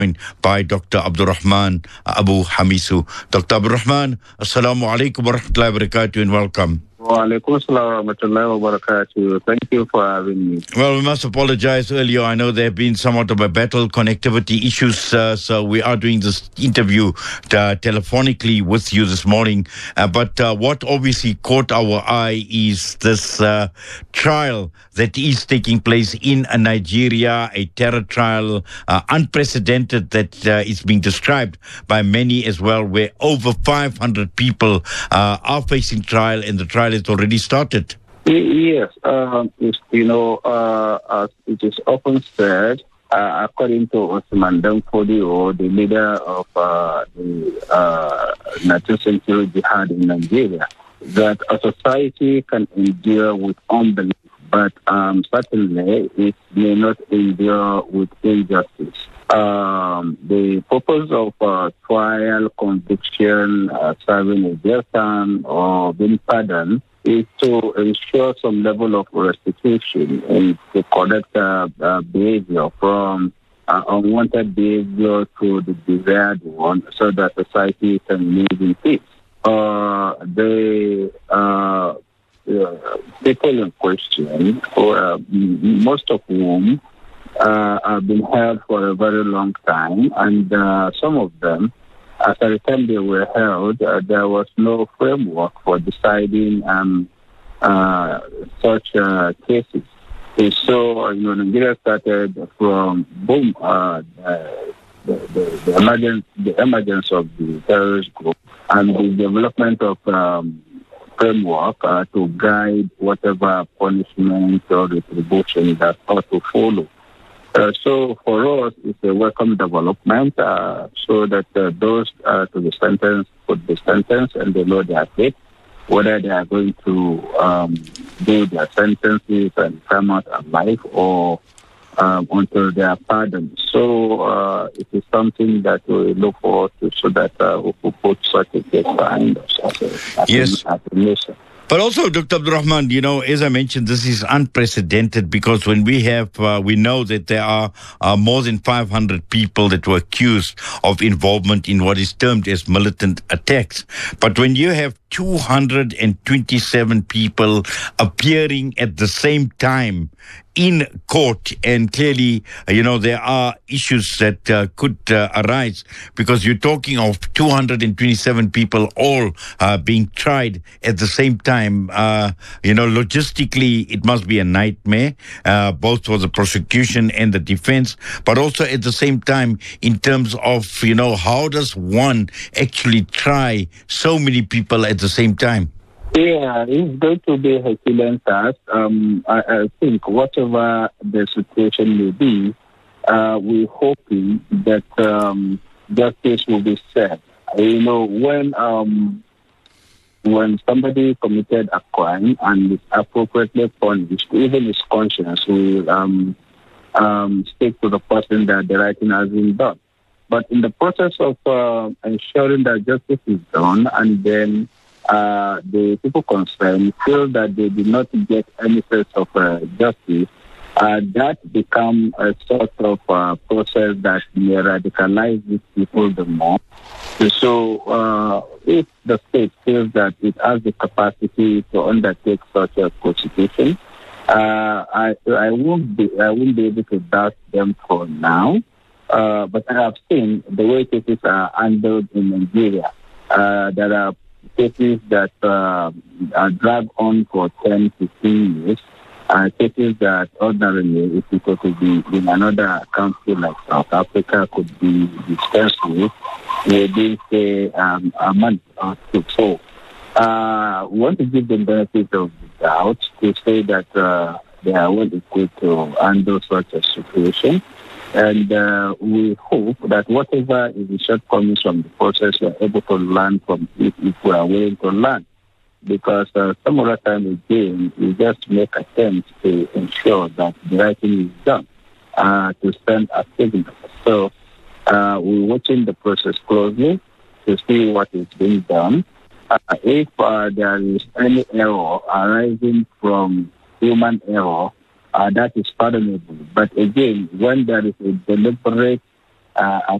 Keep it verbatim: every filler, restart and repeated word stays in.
by Doctor Abdurrahman Abu Hamisu. Doctor Abdurrahman, Assalamu alaikum wa rahmatullahi wa barakatuh and welcome. Wa alaikum assalam wa rahmatullahi wa barakatuh. Thank you for having me. Well, we must apologize earlier. I know there have been somewhat of a battle, connectivity issues, uh, so we are doing this interview uh, telephonically with you this morning. Uh, but uh, what obviously caught our eye is this uh, trial that is taking place in uh, Nigeria, a terror trial, uh, unprecedented, that uh, is being described by many as well, where over five hundred people uh, are facing trial, and the trial has already started. Yes, um, you know, uh, as it is often said, uh, according to Osman Danfodio, the leader of uh, the uh, nineteenth century jihad in Nigeria, that a society can endure with unbelief, but um, certainly it may not endure with injustice. Um, the purpose of uh, trial, conviction, uh, serving a jail term, or being pardoned is to ensure some level of restitution and to correct uh, uh, behavior from uh, unwanted behavior to the desired one, so that society can live in peace. Uh, the uh, uh, people in question, or uh, most of whom uh, have been held for a very long time, and uh, some of them, at the time they were held, uh, there was no framework for deciding um, uh, such uh, cases. And so, you know, Nigeria started from boom, uh, the, the, the, emergence, the emergence of the terrorist group and the development of um, framework uh, to guide whatever punishment or retribution that ought to follow. Uh, so for us, it's a welcome development, uh, so that uh, those uh, to the sentence could be sentenced and they know their fate, whether they are going to um, do their sentences and come out alive or um, until they are pardoned. So uh, it is something that we look forward to, so that uh, we could put such a case behind us as a, as yes. a, as a nation. But also, Doctor Abdurrahman, you know, as I mentioned, this is unprecedented, because when we have, uh, we know that there are uh, more than five hundred people that were accused of involvement in what is termed as militant attacks. But when you have two hundred twenty-seven people appearing at the same time in court, and clearly, you know, there are issues that uh, could uh, arise, because you're talking of two hundred twenty-seven people all uh, being tried at the same time. Uh, you know, logistically, it must be a nightmare, uh, both for the prosecution and the defense, but also at the same time, in terms of, you know, how does one actually try so many people at the same time? Yeah, it's going to be a Herculean task. Um, I, I think whatever the situation may be, uh, we're hoping that um, justice will be served. You know, when um, when somebody committed a crime and is appropriately punished, even his conscience will um, um, speak to the person that the right thing has been done. But in the process of uh, ensuring that justice is done, and then Uh, the people concerned feel that they did not get any sense of uh, justice, uh, that become a sort of uh, process that may radicalize these people the more. So uh, if the state feels that it has the capacity to undertake such a prosecution, uh, I I won't be I won't be able to doubt them for now. Uh, but I have seen the way cases are handled in Nigeria. Uh, there are cases that uh, are dragged on for ten, fifteen years, uh, cases that ordinarily, if it could be in another country like South Africa, could be dispensed with maybe, say, um, a month or two. So uh, we want to give them benefit of the doubt to say that uh, they are well equipped to handle such a situation. And uh, we hope that whatever is the shortcomings from the process, we are able to learn from it if we are willing to learn. Because uh, some other time again, we just make attempts to ensure that the right thing is done, uh, to send a signal. So uh, we're watching the process closely to see what is being done. Uh, if uh, there is any error arising from human error, Uh, that is pardonable. But again, when there is a deliberate uh, are